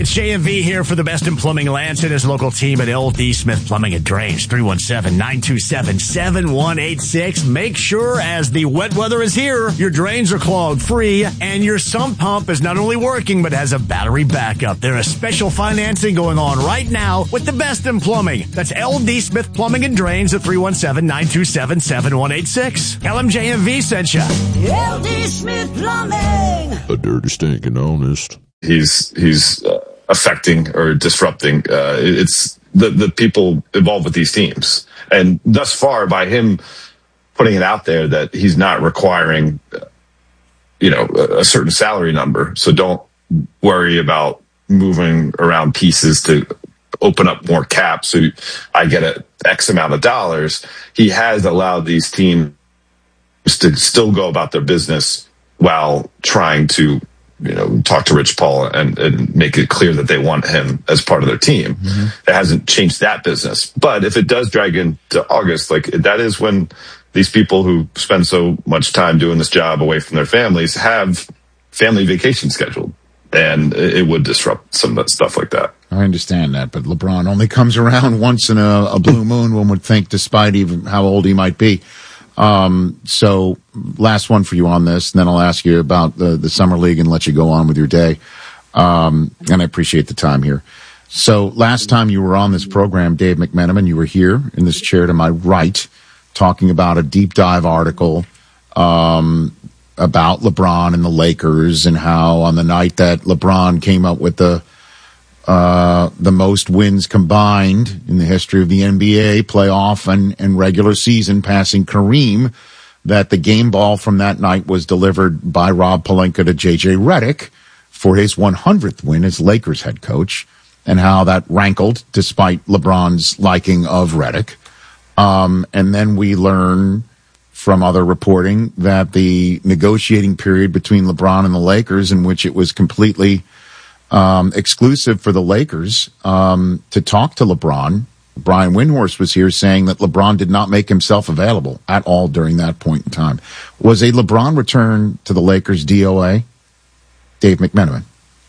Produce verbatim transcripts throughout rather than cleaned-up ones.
It's J M V here for the best in plumbing. Lance and his local team at L D Smith Plumbing and Drains. three one seven, nine two seven, seven one eight six. Make sure as the wet weather is here, your drains are clogged free and your sump pump is not only working but has a battery backup. There is special financing going on right now with the best in plumbing. That's L D Smith Plumbing and Drains at three one seven, nine two seven, seven one eight six. L M J M V sent you. L D Smith Plumbing. A dirty, stinking honest. He's he's uh, affecting or disrupting. Uh, it's the the people involved with these teams, and thus far, by him putting it out there that he's not requiring, uh, you know, a, a certain salary number. So don't worry about moving around pieces to open up more cap. So I get a X amount of dollars. He has allowed these teams to still go about their business while trying to, you know, talk to Rich Paul and, and make it clear that they want him as part of their team. Mm-hmm. It hasn't changed that business. But if it does drag into August, like that is when these people who spend so much time doing this job away from their families have family vacation scheduled. And it would disrupt some of that stuff like that. I understand that, but LeBron only comes around once in a, a blue moon, one would think, despite even how old he might be. Um, so last one for you on this, and then I'll ask you about the, the summer league and let you go on with your day. Um, and I appreciate the time here. So last time you were on this program, Dave McMenamin, you were here in this chair to my right talking about a deep dive article, um, about LeBron and the Lakers and how on the night that LeBron came up with the, uh, the most wins combined in the history of the N B A playoff and, and regular season, passing Kareem, that the game ball from that night was delivered by Rob Pelinka to J J Redick for his one hundredth win as Lakers head coach, and how that rankled despite LeBron's liking of Redick. Um, and then we learn from other reporting that the negotiating period between LeBron and the Lakers, in which it was completely um, exclusive for the Lakers um, to talk to LeBron, Brian Windhorst was here saying that LeBron did not make himself available at all during that point in time. Was a LeBron return to the Lakers D O A? Dave McMenamin.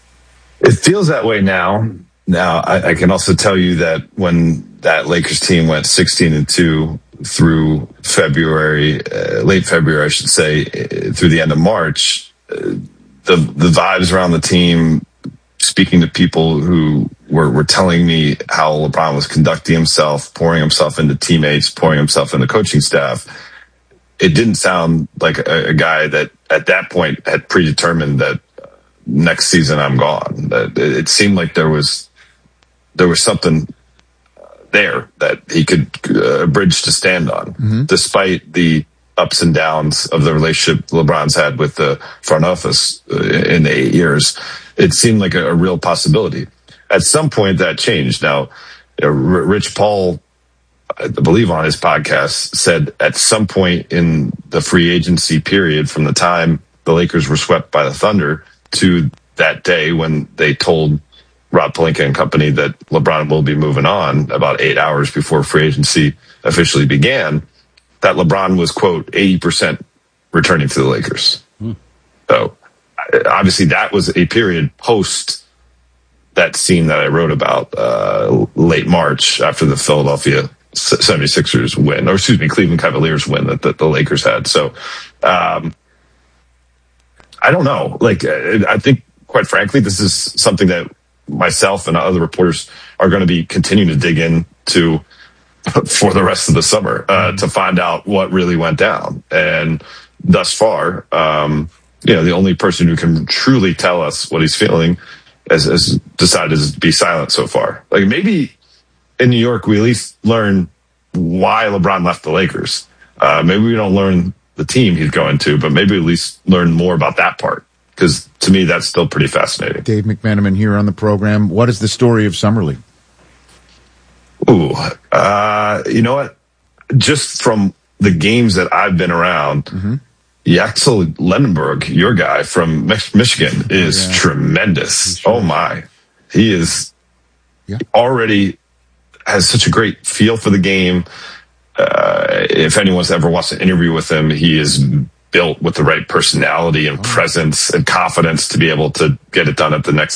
It feels that way now. Now, I, I can also tell you that when that Lakers team went sixteen and two through February, uh, late February, I should say, uh, through the end of March, uh, the the vibes around the team, speaking to people who were, were telling me how LeBron was conducting himself, pouring himself into teammates, pouring himself into coaching staff, it didn't sound like a, a guy that at that point had predetermined that uh, next season I'm gone. That it, it seemed like there was there was something there that he could uh, bridge to stand on, mm-hmm. despite the ups and downs of the relationship LeBron's had with the front office uh, in the eight years. It seemed like a, a real possibility. At some point that changed. Now, you know, R- Rich Paul, I believe on his podcast, said at some point in the free agency period from the time the Lakers were swept by the Thunder to that day when they told Rob Pelinka and company that LeBron will be moving on about eight hours before free agency officially began, that LeBron was, quote, eighty percent returning to the Lakers. Hmm. So obviously that was a period post that scene that I wrote about uh, late March after the Philadelphia seventy-sixers win, or excuse me, Cleveland Cavaliers win that, that the Lakers had. So um, I don't know. Like, I think, quite frankly, this is something that myself and other reporters are going to be continuing to dig into for the rest of the summer uh, to find out what really went down. And thus far, um, you know, the only person who can truly tell us what he's feeling has, has decided to be silent so far. Like, maybe in New York, we at least learn why LeBron left the Lakers. Uh, maybe we don't learn the team he's going to, but maybe at least learn more about that part. Because to me, that's still pretty fascinating. Dave McMenamin here on the program. What is the story of Summer League? Ooh, uh, you know what? Just from the games that I've been around, mm-hmm. Yaxel Lendenberg, your guy from Michigan, is yeah. tremendous. Sure. Oh my. He is yeah. already has such a great feel for the game. Uh, if anyone's ever watched an interview with him, he is built with the right personality and oh. presence and confidence to be able to get it done at the next